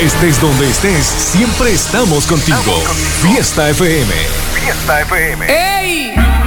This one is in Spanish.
Estés donde estés, siempre estamos contigo. Fiesta FM. Fiesta FM. ¡Ey!